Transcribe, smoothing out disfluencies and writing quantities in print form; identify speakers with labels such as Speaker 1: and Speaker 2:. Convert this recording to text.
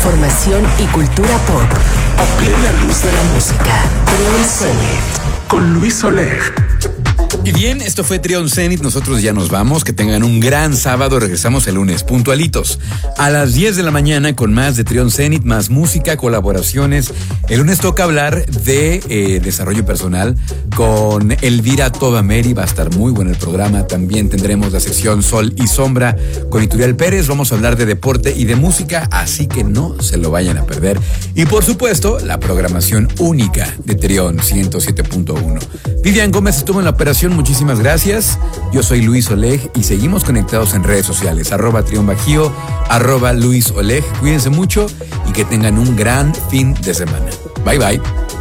Speaker 1: información y cultura pop a plena luz de la música. Trion Zenit con Luis Oleg.
Speaker 2: Y bien, esto fue Trion Zenit, nosotros ya nos vamos, que tengan un gran sábado, regresamos el lunes, puntualitos, a las 10 de la mañana con más de Trion Zenit, más música, colaboraciones. El lunes toca hablar de desarrollo personal con Elvira Tobameri, va a estar muy bueno el programa. También tendremos la sección Sol y Sombra con Ituriel Pérez, vamos a hablar de deporte y de música, así que no se lo vayan a perder. Y por supuesto, la programación única de Trion 107.1. Vivian Gómez estuvo en la operación, muchísimas gracias. Yo soy Luis Oleg y seguimos conectados en redes sociales, @TrionBajío, @Luis Oleg. Cuídense mucho y que tengan un gran fin de semana. Bye bye.